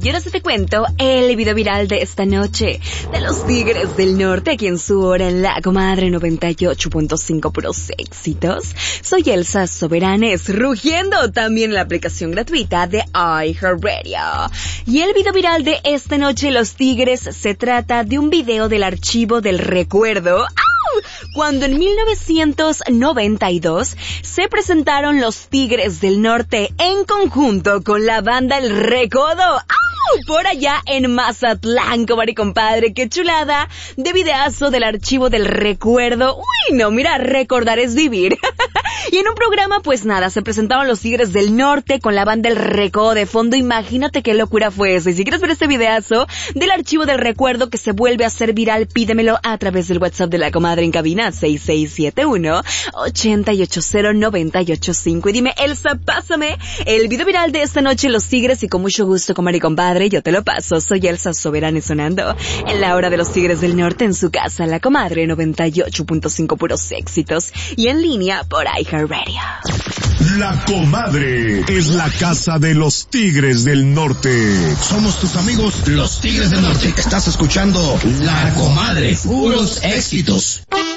Y ahora sí te cuento el video viral de esta noche de los Tigres del Norte, aquí en su hora en La Comadre 98.5, puros éxitos. Soy Elsa Soberanes, rugiendo también en la aplicación gratuita de iHeartRadio. Y el video viral de esta noche, Los Tigres, se trata de un video del archivo del recuerdo. Cuando en 1992 se presentaron los Tigres del Norte en conjunto con la banda El Recodo. Por allá en Mazatlán, comadre y compadre, qué chulada de videazo del archivo del recuerdo. Uy, no, mira, recordar es vivir. Y en un programa, pues nada, se presentaban los Tigres del Norte con la banda El Recodo de fondo. Imagínate qué locura fue eso. Y si quieres ver este videazo del archivo del recuerdo que se vuelve a hacer viral, pídemelo a través del WhatsApp de La Comadre en cabina 6671-880-985. Y dime, Elsa, pásame el video viral de esta noche, Los Tigres, y con mucho gusto, comadre y compadre, yo te lo paso. Soy Elsa Soberanes sonando en la hora de los Tigres del Norte en su casa, La Comadre 98.5, puros éxitos, y en línea por iHeartRadio. La Comadre es la casa de los Tigres del Norte. Somos tus amigos, los Tigres del Norte. Estás escuchando La Comadre, puros éxitos.